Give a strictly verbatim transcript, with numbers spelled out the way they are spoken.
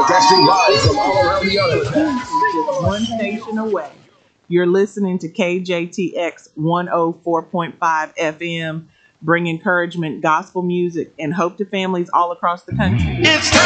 Broadcasting live from all around the other. Just one station away. You're listening to K J T X one oh four point five F M, bring encouragement, gospel music, and hope to families all across the country. It's